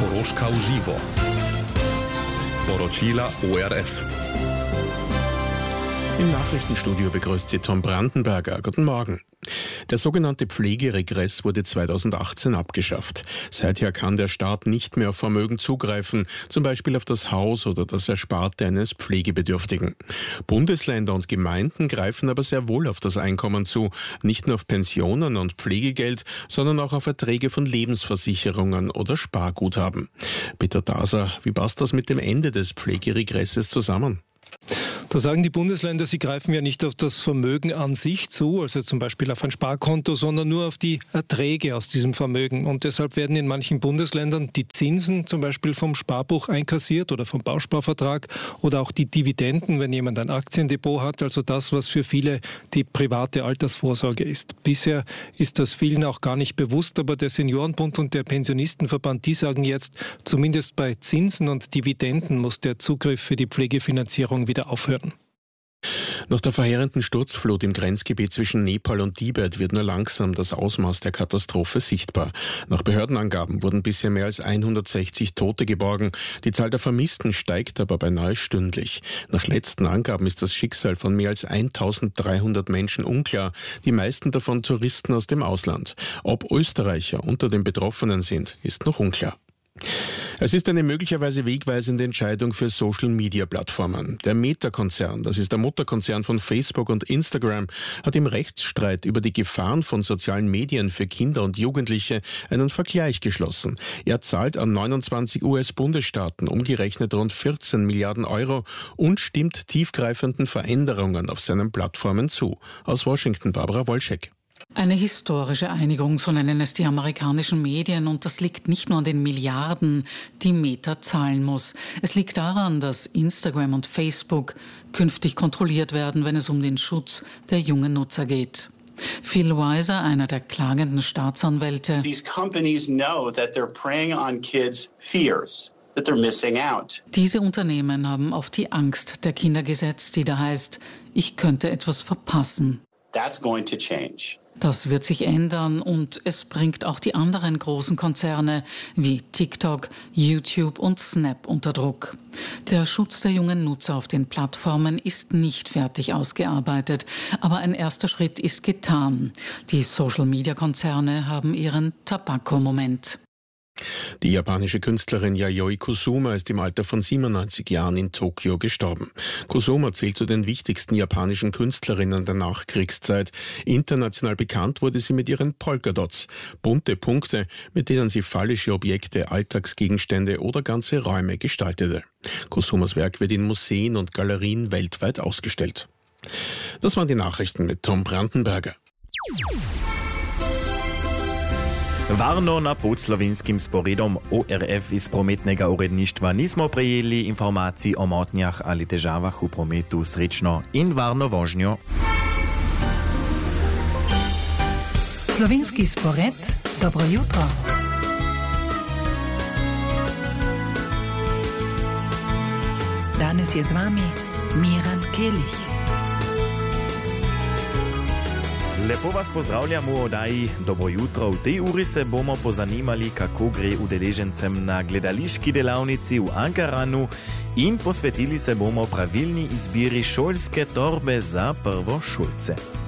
Horoška v živo. Poročila ORF. Im Nachrichtenstudio begrüßt Sie Tom Brandenberger. Guten Morgen. Der sogenannte Pflegeregress wurde 2018 abgeschafft. Seither kann der Staat nicht mehr auf Vermögen zugreifen, zum Beispiel auf das Haus oder das Ersparte eines Pflegebedürftigen. Bundesländer und Gemeinden greifen aber sehr wohl auf das Einkommen zu, nicht nur auf Pensionen und Pflegegeld, sondern auch auf Erträge von Lebensversicherungen oder Sparguthaben. Peter Daser, wie passt das mit dem Ende des Pflegeregresses zusammen? Da sagen die Bundesländer, sie greifen ja nicht auf das Vermögen an sich zu, also zum Beispiel auf ein Sparkonto, sondern nur auf die Erträge aus diesem Vermögen. Und deshalb werden in manchen Bundesländern die Zinsen zum Beispiel vom Sparbuch einkassiert oder vom Bausparvertrag oder auch die Dividenden, wenn jemand ein Aktiendepot hat, also das, was für viele die private Altersvorsorge ist. Bisher ist das vielen auch gar nicht bewusst, aber der Seniorenbund und der Pensionistenverband, die sagen jetzt, zumindest bei Zinsen und Dividenden muss der Zugriff für die Pflegefinanzierung wieder aufhören. Nach der verheerenden Sturzflut im Grenzgebiet zwischen Nepal und Tibet wird nur langsam das Ausmaß der Katastrophe sichtbar. Nach Behördenangaben wurden bisher mehr als 160 Tote geborgen. Die Zahl der Vermissten steigt aber beinahe stündlich. Nach letzten Angaben ist das Schicksal von mehr als 1300 Menschen unklar, die meisten davon Touristen aus dem Ausland. Ob Österreicher unter den Betroffenen sind, ist noch unklar. Es ist eine möglicherweise wegweisende Entscheidung für Social-Media-Plattformen. Der Meta-Konzern, das ist der Mutterkonzern von Facebook und Instagram, hat im Rechtsstreit über die Gefahren von sozialen Medien für Kinder und Jugendliche einen Vergleich geschlossen. Er zahlt an 29 US-Bundesstaaten umgerechnet rund 14 Milliarden Euro und stimmt tiefgreifenden Veränderungen auf seinen Plattformen zu. Aus Washington Barbara Wolschek. Eine historische Einigung, so nennen es die amerikanischen Medien. Und das liegt nicht nur an den Milliarden, die Meta zahlen muss. Es liegt daran, dass Instagram und Facebook künftig kontrolliert werden, wenn es um den Schutz der jungen Nutzer geht. Phil Weiser, einer der klagenden Staatsanwälte. These companies know that they're preying on kids' fears, that they're missing out. Diese Unternehmen haben auf die Angst der Kinder gesetzt, die da heißt, ich könnte etwas verpassen. That's going to change. Das wird sich ändern und es bringt auch die anderen großen Konzerne wie TikTok, YouTube und Snap unter Druck. Der Schutz der jungen Nutzer auf den Plattformen ist nicht fertig ausgearbeitet, aber ein erster Schritt ist getan. Die Social-Media-Konzerne haben ihren Tabako-Moment. Die japanische Künstlerin Yayoi Kusama ist im Alter von 97 Jahren in Tokio gestorben. Kusama zählt zu den wichtigsten japanischen Künstlerinnen der Nachkriegszeit. International bekannt wurde sie mit ihren Polkadots, bunte Punkte, mit denen sie phallische Objekte, Alltagsgegenstände oder ganze Räume gestaltete. Kusamas Werk wird in Museen und Galerien weltweit ausgestellt. Das waren die Nachrichten mit Tom Brandenberger. Varno na podslovinskim sporedom ORF iz prometnega uredništva nismo prejeli informacij o motnjah ali težavah v prometu. Srečno in varno vožnjo. Slovenski spored, dobro jutro. Danes je z vami Miran Kelich. Lepo vas pozdravljam v oddaji Dobro jutro. V tej uri se bomo pozanimali, kako gre udeležencem na gledališki delavnici v Ankaranu in posvetili se bomo pravilni izbiri šolske torbe za prvošolce.